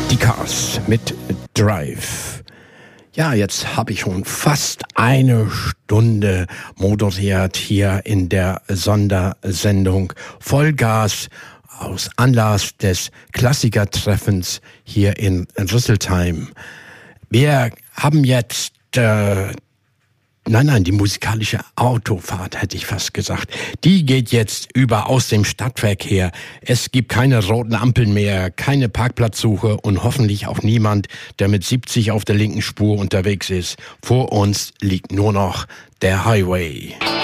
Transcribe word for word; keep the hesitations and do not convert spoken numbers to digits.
Die Cars mit Drive. Ja, jetzt habe ich schon fast eine Stunde moderiert hier in der Sondersendung Vollgas aus Anlass des Klassikertreffens hier in Rüsselsheim. Wir haben jetzt, äh, nein, nein, die musikalische Autofahrt, hätte ich fast gesagt. Die geht jetzt über aus dem Stadtverkehr. Es gibt keine roten Ampeln mehr, keine Parkplatzsuche und hoffentlich auch niemand, der mit siebzig auf der linken Spur unterwegs ist. Vor uns liegt nur noch der Highway.